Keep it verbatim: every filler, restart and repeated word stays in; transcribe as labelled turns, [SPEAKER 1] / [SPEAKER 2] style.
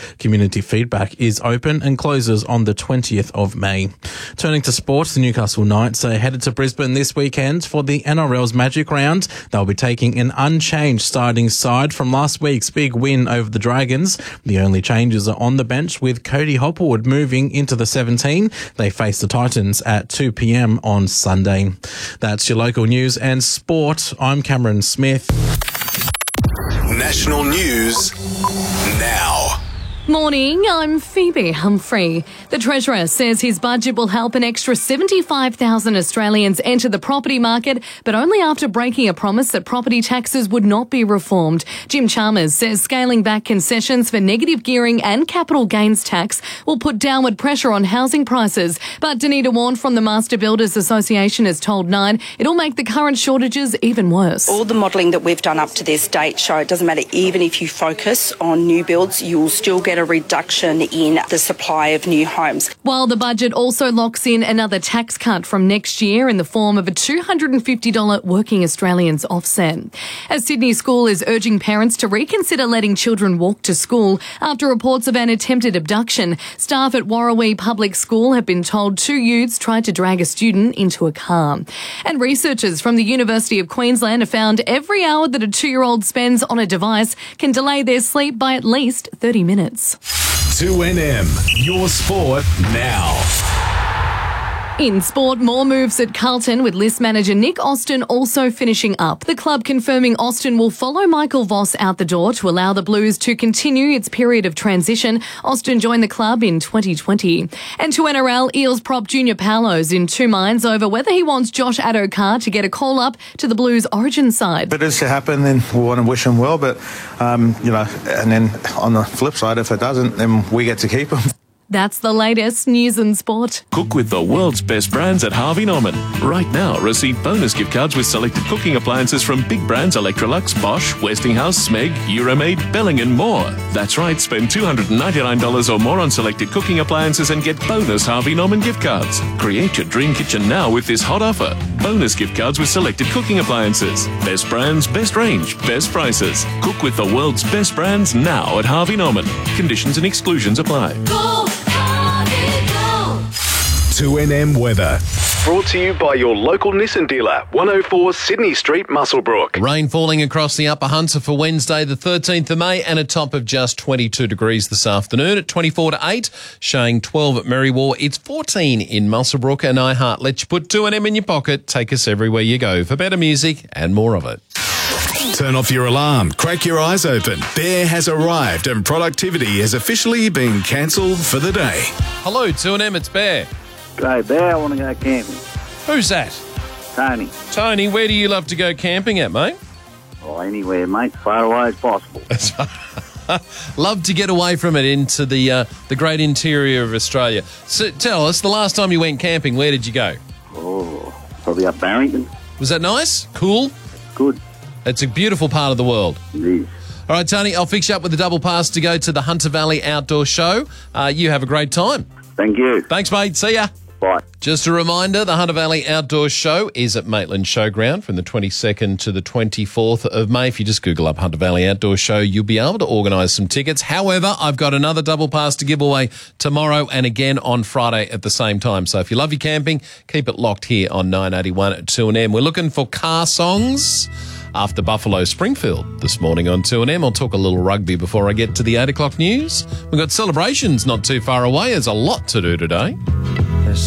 [SPEAKER 1] Community feedback is open and closes on the twentieth of May. Turning to sport, the Newcastle Knights are headed to Brisbane this weekend for the N R L's Magic Round. They'll be taking an unchanged starting side from last week's big win over the Dragons. The only changes are on the bench, with Cody Hopwood moving into the seventeen. They face the Titans at two p.m. on Sunday. That's your local news and sport. I'm Cameron Smith.
[SPEAKER 2] National news now.
[SPEAKER 3] Morning, I'm Phoebe Humphrey. The Treasurer says his budget will help an extra seventy-five thousand Australians enter the property market, but only after breaking a promise that property taxes would not be reformed. Jim Chalmers says scaling back concessions for negative gearing and capital gains tax will put downward pressure on housing prices. But Danita Warren from the Master Builders Association has told Nine it'll make the current shortages even worse.
[SPEAKER 4] All the modelling that we've done up to this date show it doesn't matter, even if you focus on new builds, you'll still get a reduction in the supply of new homes.
[SPEAKER 3] While the budget also locks in another tax cut from next year in the form of a two hundred fifty dollars working Australians offset. A Sydney school is urging parents to reconsider letting children walk to school after reports of an attempted abduction. Staff at Warrawee Public School have been told two youths tried to drag a student into a car. And researchers from the University of Queensland have found every hour that a two-year-old spends on a device can delay their sleep by at least thirty minutes.
[SPEAKER 2] two N M, your sport now.
[SPEAKER 3] In sport, more moves at Carlton, with list manager Nick Austin also finishing up. The club confirming Austin will follow Michael Voss out the door to allow the Blues to continue its period of transition. Austin joined the club in twenty twenty. And to N R L, Eels prop Junior Paulo's in two minds over whether he wants Josh Addo-Carr to get a call-up to the Blues origin side.
[SPEAKER 5] If it is to happen, then we want to wish him well, but, um, you know, and then on the flip side, if it doesn't, then we get to keep him.
[SPEAKER 3] That's the latest news and sport.
[SPEAKER 6] Cook with the world's best brands at Harvey Norman. Right now, receive bonus gift cards with selected cooking appliances from big brands Electrolux, Bosch, Westinghouse, Smeg, Euromaid, Belling and more. That's right, spend two hundred ninety-nine dollars or more on selected cooking appliances and get bonus Harvey Norman gift cards. Create your dream kitchen now with this hot offer. Bonus gift cards with selected cooking appliances. Best brands, best range, best prices. Cook with the world's best brands now at Harvey Norman. Conditions and exclusions apply.
[SPEAKER 3] Go!
[SPEAKER 2] two N M weather. Brought to you by your local Nissan dealer, one oh four Sydney Street, Muswellbrook.
[SPEAKER 7] Rain falling across the Upper Hunter for Wednesday, the thirteenth of May, and a top of just twenty-two degrees this afternoon at twenty-four to eight, showing twelve at Merriwar. It's fourteen in Muswellbrook, and iHeart lets you put two N M in your pocket. Take us everywhere you go for better music and more of it.
[SPEAKER 2] Turn off your alarm, crack your eyes open. Bear has arrived and productivity has officially been cancelled for the day.
[SPEAKER 7] Hello, two N M, it's Bear.
[SPEAKER 8] Hey, Bear, I want to go camping.
[SPEAKER 7] Who's that?
[SPEAKER 8] Tony.
[SPEAKER 7] Tony, where do you love to go camping at, mate?
[SPEAKER 8] Oh, anywhere, mate, as far away as possible.
[SPEAKER 7] Love to get away from it into the uh, the great interior of Australia. So tell us, the last time you went camping, where did you go?
[SPEAKER 8] Oh, probably up Barrington.
[SPEAKER 7] Was that nice? Cool?
[SPEAKER 8] Good.
[SPEAKER 7] It's a beautiful part of the world.
[SPEAKER 8] It is.
[SPEAKER 7] All right, Tony, I'll fix you up with a double pass to go to the Hunter Valley Outdoor Show. Uh, you have a great time.
[SPEAKER 8] Thank you.
[SPEAKER 7] Thanks, mate. See ya.
[SPEAKER 8] Bye.
[SPEAKER 7] Just a reminder, the Hunter Valley Outdoor Show is at Maitland Showground from the twenty-second to the twenty-fourth of May. If you just Google up Hunter Valley Outdoor Show, you'll be able to organise some tickets. However, I've got another double pass to give away tomorrow and again on Friday at the same time. So if you love your camping, keep it locked here on nine eighty-one at two N M. We're looking for car songs after Buffalo Springfield this morning on two N M. I'll talk a little rugby before I get to the eight o'clock news. We've got celebrations not too far away. There's a lot to do today.